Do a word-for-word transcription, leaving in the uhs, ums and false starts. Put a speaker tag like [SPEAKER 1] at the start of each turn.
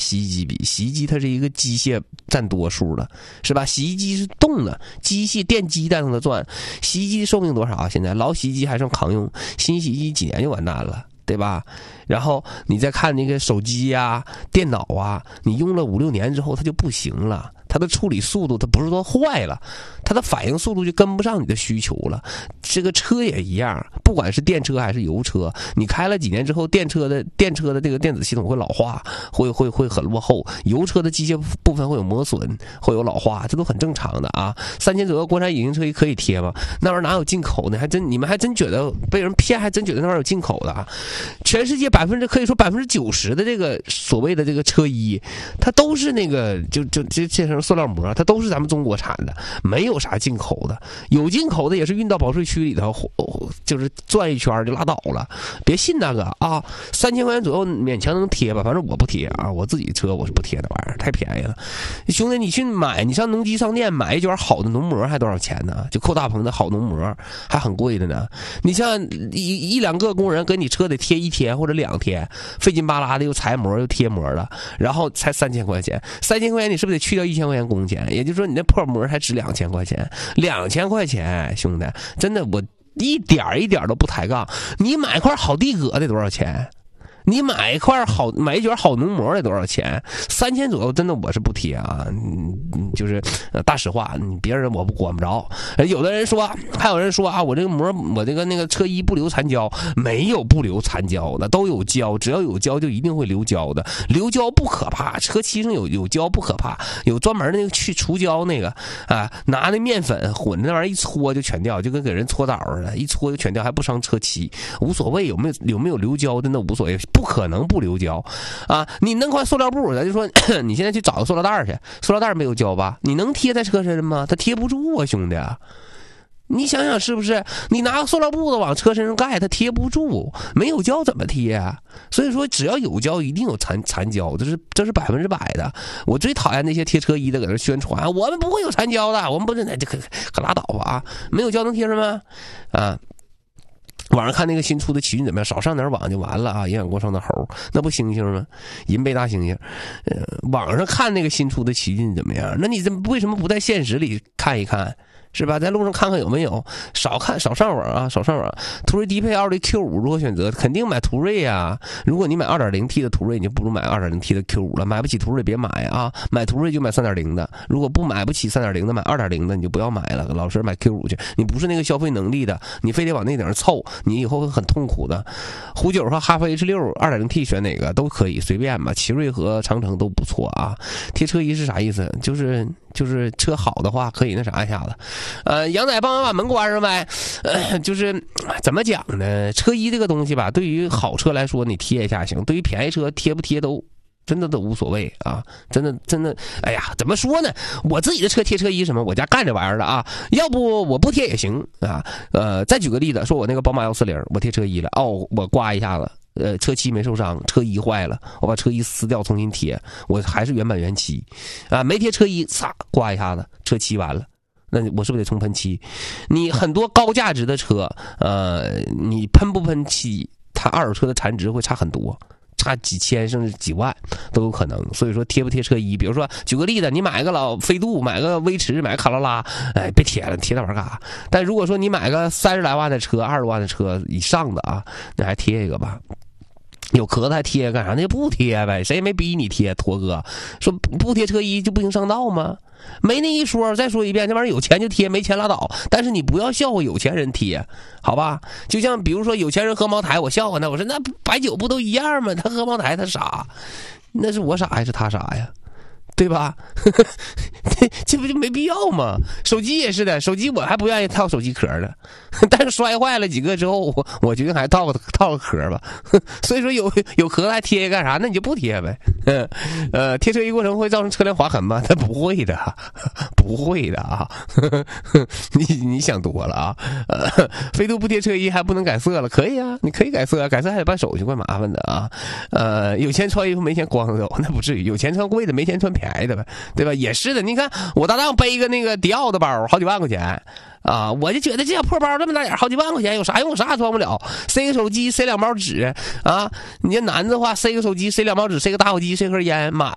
[SPEAKER 1] 洗衣机比，洗衣机它是一个机械占多数的，是吧？洗衣机是动的，机械电机在上头转。洗衣机的寿命多少？现在老洗衣机还剩扛用，新洗衣机几年就完蛋了，对吧？然后你再看那个手机呀、啊、电脑啊，你用了五六年之后它就不行了，它的处理速度它不是说坏了，它的反应速度就跟不上你的需求了。这个车也一样，不管是电车还是油车，你开了几年之后，电车的电车的这个电子系统会老化，会会会很落后，油车的机械部分会有磨损，会有老化，这都很正常的啊。三千左右国产引擎车衣可以贴吗？那玩意儿哪有进口的？还真你们还真觉得被人骗，还真觉得那玩意儿有进口的啊？全世界百分之可以说百分之九十的这个所谓的这个车衣，它都是那个就就这这成塑料膜，它都是咱们中国产的，没有啥进口的。有进口的也是运到保税区里头，就是转一圈就拉倒了。别信那个啊，三千块钱左右勉强能贴吧，反正我不贴啊，我自己车我是不贴那玩意儿，太便宜了。兄弟，你去买，你上农机商店买一卷好的农膜还多少钱呢？就扣大棚的好农膜还很贵的呢。你像一一两个工人跟你车得贴一天或者两天，费劲巴拉的又裁膜又贴膜了，然后才三千块钱，三千块钱你是不是得去掉一千块钱工钱？也就是说你那破膜还值两千块钱，两千块钱，兄弟，真的我一点一点都不抬杠。你买块好地革得多少钱？你买一块好买一卷好农膜得多少钱？三千左右，真的我是不贴啊，嗯，就是大实话，你别人我不管不着。有的人说，还有人说啊，我这个膜，我这个那个车衣不留残胶，没有不留残胶的，都有胶，只要有胶就一定会留胶的，留胶不可怕，车漆上有有胶不可怕，有专门的那个去除胶那个啊，拿那面粉混那玩意儿一搓就全掉，就跟给人搓澡似的，一搓就全掉，还不伤车漆，无所谓有没有有没有留胶，真的无所谓。不可能不留胶啊！你弄块塑料布，咱就说你现在去找个塑料袋去，塑料袋没有胶吧？你能贴在车身吗？它贴不住啊，兄弟！你想想是不是？你拿个塑料布子往车身上盖，它贴不住，没有胶怎么贴啊？所以说，只要有胶，一定有残残胶，这是这是百分之百的。我最讨厌那些贴车衣的搁那宣传，我们不会有残胶的，我们不是那这可可拉倒吧啊！没有胶能贴上吗？啊！网上看那个新出的奇骏怎么样？少上点网就完了啊！营养过剩的猴，那不猩猩吗？银背大猩猩。呃，网上看那个新出的奇骏怎么样？那你这为什么不在现实里看一看？是吧？在路上看看有没有，少看少上网啊，少上网。途锐低配奥迪 Q 五如何选择？肯定买途锐啊！如果你买 二点零 T 的途锐，你就不如买 二点零 T 的 Q 五了。买不起途锐别买啊！买途锐就买 三点零 的。如果不买不起 三点零 的，买 二点零 的你就不要买了，老实买 Q 五去。你不是那个消费能力的，你非得往那顶上凑，你以后会很痛苦的。虎九和哈弗 H 六 二点零 T 选哪个都可以，随便吧。奇瑞和长城都不错啊。贴车衣是啥意思？就是就是车好的话可以那啥一下子。呃，杨仔帮我把门关上呗。呃，就是怎么讲呢？车衣这个东西吧，对于好车来说你贴一下行，对于便宜车贴不贴都真的都无所谓啊！真的真的，哎呀，怎么说呢？我自己的车贴车衣什么，我家干这玩意儿的啊，要不我不贴也行啊。呃，再举个例子，说我那个宝马幺四零，我贴车衣了，哦，我刮一下子。呃，车漆没受伤，车衣坏了，我把车衣撕掉重新贴，我还是原版原漆，啊，没贴车衣，擦，刮一下子，车漆完了，那我是不是得重喷漆？你很多高价值的车，呃，你喷不喷漆，它二手车的残值会差很多。差几千甚至几万都有可能，所以说贴不贴车衣，比如说举个例子，你买个老飞度，买个威驰，买个卡罗拉，哎，别贴了，贴那玩意儿干啥？但如果说你买个三十来万的车，二十万的车以上的啊，那还贴一个吧。有壳子还贴干啥？那就不贴呗，谁也没逼你贴。驼哥说不贴车衣就不行上道吗？没那一说。再说一遍，这玩意儿有钱就贴，没钱拉倒。但是你不要笑话有钱人贴，好吧？就像比如说有钱人喝茅台，我笑话他，我说那白酒不都一样吗？他喝茅台他傻，那是我傻还是他傻呀？对吧？这这不就没必要吗？手机也是的，手机我还不愿意套手机壳呢，但是摔坏了几个之后，我我决定还套个套个壳吧。所以说有有壳还贴干啥？那你就不贴呗。呃，贴车衣过程会造成车辆划痕吗？它不会的，不会的啊。你你想多了啊。呃，飞度不贴车衣还不能改色了？可以啊，你可以改色，改色还得办手续，怪麻烦的啊。呃，有钱穿衣服没钱光着走，那不至于。有钱穿贵的，没钱穿便宜的呗，对吧？也是的。你看我搭档背一个那个迪奥的包，好几万块钱啊，我就觉得这小破包这么大点，好几万块钱有啥用？啥也装不了，塞个手机，塞两包纸啊。你这男的话，塞个手机，塞两包纸，塞个打火机，塞盒烟，妈